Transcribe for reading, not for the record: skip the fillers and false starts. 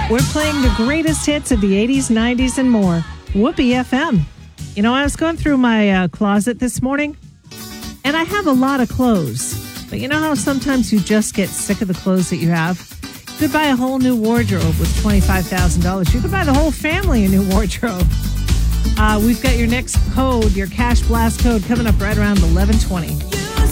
We're playing the greatest hits of the 80s, 90s, and more. Whoopee FM. You know, I was going through my closet this morning, and I have a lot of clothes. But you know how sometimes you just get sick of the clothes that you have? You could buy a whole new wardrobe with $25,000. You could buy the whole family a new wardrobe. We've got your next code, your Cash Blast code, coming up right around 11:20.